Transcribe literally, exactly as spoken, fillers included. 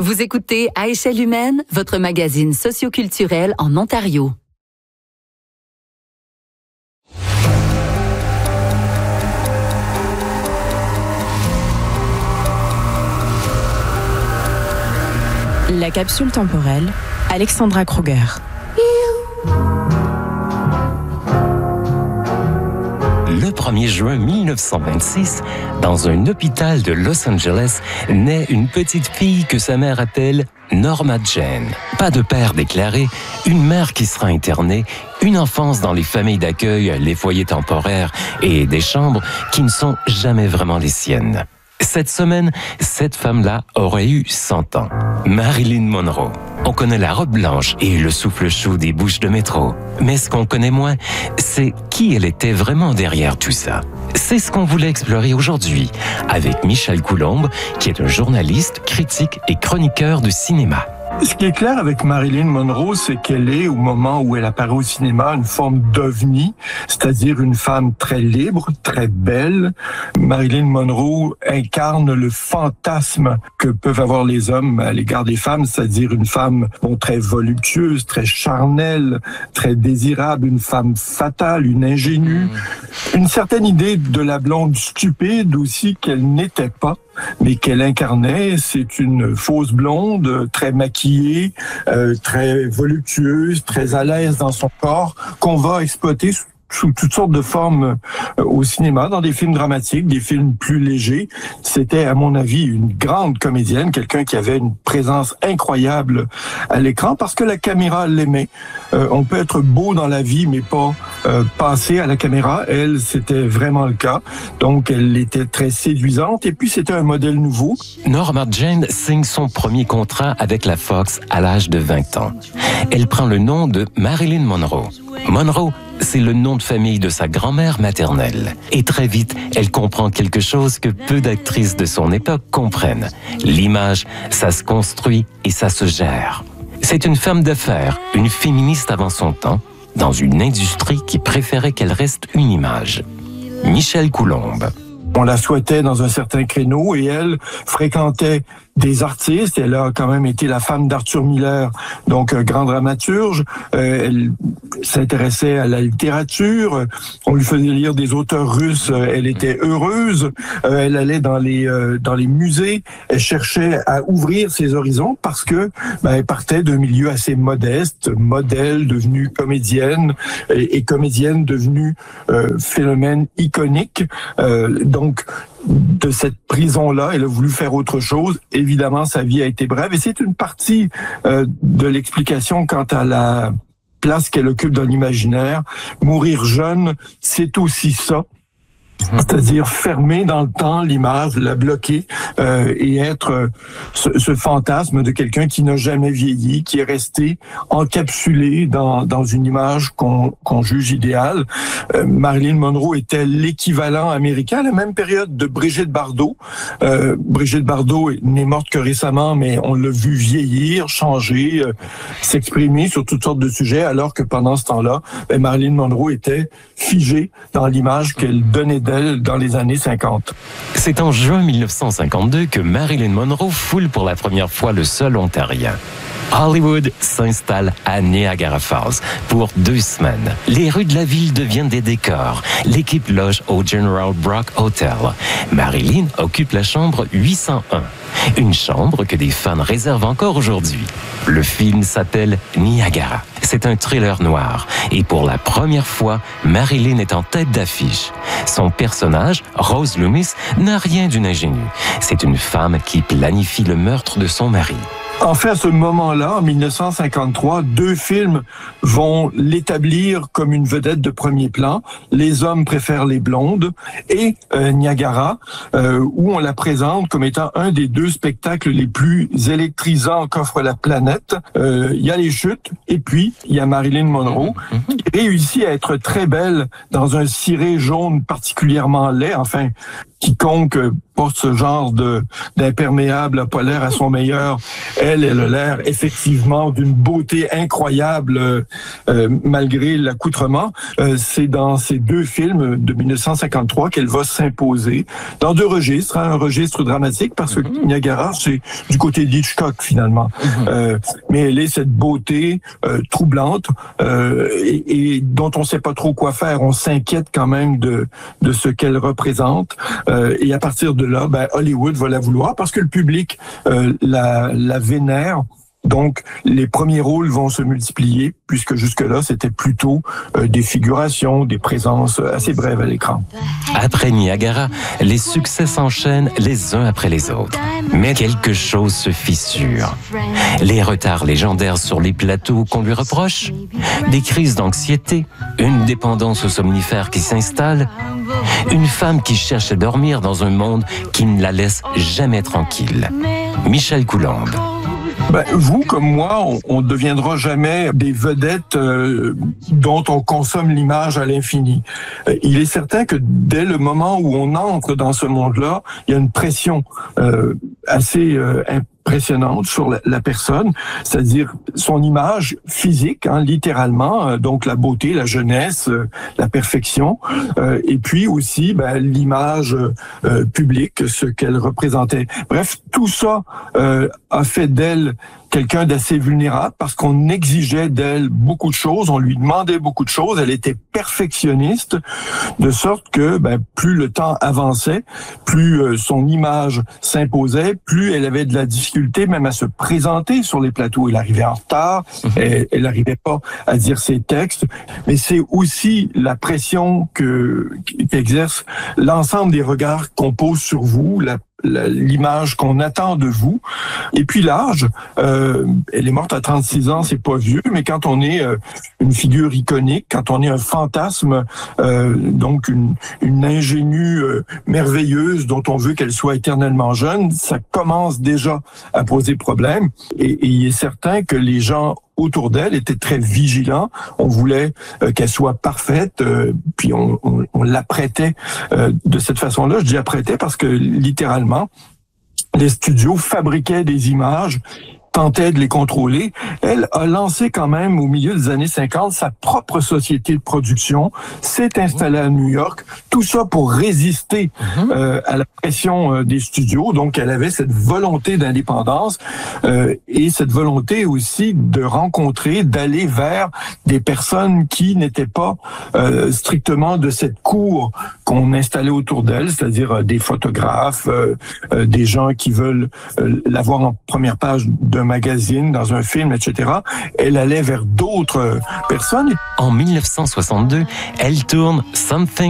Vous écoutez À échelle humaine, votre magazine socioculturel en Ontario. La capsule temporelle, Alexandra Kruger. Le premier juin mille neuf cent vingt-six, dans un hôpital de Los Angeles, naît une petite fille que sa mère appelle Norma Jane. Pas de père déclaré, une mère qui sera internée, une enfance dans les familles d'accueil, les foyers temporaires et des chambres qui ne sont jamais vraiment les siennes. Cette semaine, cette femme-là aurait eu cent ans. Marilyn Monroe. On connaît la robe blanche et le souffle chaud des bouches de métro. Mais ce qu'on connaît moins, c'est qui elle était vraiment derrière tout ça. C'est ce qu'on voulait explorer aujourd'hui avec Michel Coulombe, qui est un journaliste, critique et chroniqueur de cinéma. Ce qui est clair avec Marilyn Monroe, c'est qu'elle est, au moment où elle apparaît au cinéma, une forme d'ovni, c'est-à-dire une femme très libre, très belle. Marilyn Monroe incarne le fantasme que peuvent avoir les hommes à l'égard des femmes, c'est-à-dire une femme bon, très voluptueuse, très charnelle, très désirable, une femme fatale, une ingénue. Une certaine idée de la blonde stupide aussi qu'elle n'était pas, mais qu'elle incarnait. C'est une fausse blonde, très maquillée, euh, très voluptueuse, très à l'aise dans son corps, qu'on va exploiter sous sous toutes sortes de formes euh, au cinéma, dans des films dramatiques, des films plus légers. C'était, à mon avis, une grande comédienne, quelqu'un qui avait une présence incroyable à l'écran, parce que la caméra l'aimait. Euh, on peut être beau dans la vie, mais pas euh, passer à la caméra. Elle, c'était vraiment le cas. Donc, elle était très séduisante, et puis c'était un modèle nouveau. Norma Jane signe son premier contrat avec la Fox à l'âge de vingt ans. Elle prend le nom de Marilyn Monroe. Monroe, c'est le nom de famille de sa grand-mère maternelle. Et très vite, elle comprend quelque chose que peu d'actrices de son époque comprennent. L'image, ça se construit et ça se gère. C'est une femme d'affaires, une féministe avant son temps, dans une industrie qui préférait qu'elle reste une image. Michel Coulombe. On la souhaitait dans un certain créneau et elle fréquentait des artistes. Elle a quand même été la femme d'Arthur Miller, donc un grand dramaturge. Euh, elle s'intéressait à la littérature. On lui faisait lire des auteurs russes. Elle était heureuse. Euh, elle allait dans les euh, dans les musées. Elle cherchait à ouvrir ses horizons parce que ben, elle partait d'un milieu assez modeste, modèle, devenue comédienne et, et comédienne devenue euh, phénomène iconique. Euh, donc de cette prison-là, elle a voulu faire autre chose. Évidemment, sa vie a été brève et c'est une partie euh, de l'explication quant à la place qu'elle occupe dans l'imaginaire. Mourir jeune, c'est aussi ça. C'est-à-dire fermer dans le temps l'image, la bloquer euh, et être euh, ce, ce fantasme de quelqu'un qui n'a jamais vieilli, qui est resté encapsulé dans, dans une image qu'on, qu'on juge idéale. Euh, Marilyn Monroe était l'équivalent américain à la même période de Brigitte Bardot. Euh, Brigitte Bardot n'est morte que récemment, mais on l'a vu vieillir, changer, euh, s'exprimer sur toutes sortes de sujets, alors que pendant ce temps-là, ben, Marilyn Monroe était figée dans l'image qu'elle donnait d'elle dans les années cinquante. C'est en juin mille neuf cent cinquante-deux que Marilyn Monroe foule pour la première fois le sol ontarien. Hollywood s'installe à Niagara Falls pour deux semaines. Les rues de la ville deviennent des décors. L'équipe loge au General Brock Hotel. Marilyn occupe la chambre huit cent un. Une chambre que des fans réservent encore aujourd'hui. Le film s'appelle Niagara. C'est un thriller noir. Et pour la première fois, Marilyn est en tête d'affiche. Son personnage, Rose Loomis, n'a rien d'une ingénue. C'est une femme qui planifie le meurtre de son mari. En fait, à ce moment-là, en mille neuf cent cinquante-trois, deux films vont l'établir comme une vedette de premier plan. Les hommes préfèrent les blondes et euh, Niagara, euh, où on la présente comme étant un des deux spectacles les plus électrisants qu'offre la planète. Euh, il y a les chutes et puis il y a Marilyn Monroe qui réussit à être très belle dans un ciré jaune particulièrement laid. Enfin, quiconque porte ce genre de d'imperméable n'a pas l'air à son meilleur. Elle, elle a l'air effectivement d'une beauté incroyable euh, malgré l'accoutrement. Euh, c'est dans ces deux films de mille neuf cent cinquante-trois qu'elle va s'imposer dans deux registres, hein, un registre dramatique parce que mm-hmm. Niagara c'est du côté d'Hitchcock finalement, mm-hmm. euh, mais elle est cette beauté euh, troublante euh, et, et dont on sait pas trop quoi faire. On s'inquiète quand même de de ce qu'elle représente euh, et à partir de là, ben, Hollywood va la vouloir parce que le public euh, la, la vénère. Donc, les premiers rôles vont se multiplier puisque jusque-là, c'était plutôt euh, des figurations, des présences assez brèves à l'écran. Après Niagara, les succès s'enchaînent les uns après les autres. Mais quelque chose se fissure. Les retards légendaires sur les plateaux qu'on lui reproche, des crises d'anxiété, une dépendance aux somnifères qui s'installe, une femme qui cherche à dormir dans un monde qui ne la laisse jamais tranquille. Michel Coulombe. Ben, vous, comme moi, on ne deviendra jamais des vedettes euh, dont on consomme l'image à l'infini. Euh, il est certain que dès le moment où on entre dans ce monde-là, il y a une pression euh, assez euh, impressionnante sur la, la personne, c'est-à-dire son image physique, hein, littéralement, euh, donc la beauté, la jeunesse, euh, la perfection, euh, et puis aussi ben, l'image euh, publique, ce qu'elle représentait. Bref, tout ça euh, a fait d'elle quelqu'un d'assez vulnérable parce qu'on exigeait d'elle beaucoup de choses, on lui demandait beaucoup de choses, elle était perfectionniste, de sorte que ben, plus le temps avançait, plus euh, son image s'imposait, plus elle avait de la difficulté même à se présenter sur les plateaux. Elle arrivait en retard, elle n'arrivait pas à dire ses textes, mais c'est aussi la pression que qu'exerce l'ensemble des regards qu'on pose sur vous, la l'image qu'on attend de vous. Et puis l'âge, euh, elle est morte à trente-six ans, c'est pas vieux, mais quand on est euh, une figure iconique, quand on est un fantasme, euh, donc une, une ingénue euh, merveilleuse dont on veut qu'elle soit éternellement jeune, ça commence déjà à poser problème. Et, et il est certain que les gens autour d'elle étaient très vigilants. On voulait euh, qu'elle soit parfaite, euh, puis on, on, on l'apprêtait euh, de cette façon-là. Je dis apprêtait parce que littéralement, les studios fabriquaient des images, tentait de les contrôler. Elle a lancé quand même au milieu des années cinquante sa propre société de production, s'est installée à New York, tout ça pour résister mm-hmm. euh, à la pression euh, des studios. Donc elle avait cette volonté d'indépendance euh, et cette volonté aussi de rencontrer, d'aller vers des personnes qui n'étaient pas euh, strictement de cette cour qu'on installait autour d'elle, c'est-à-dire euh, des photographes, euh, euh, des gens qui veulent euh, l'avoir en première page d'un magazine, dans un film, et cetera. Elle allait vers d'autres personnes. En mille neuf cent soixante-deux, elle tourne Something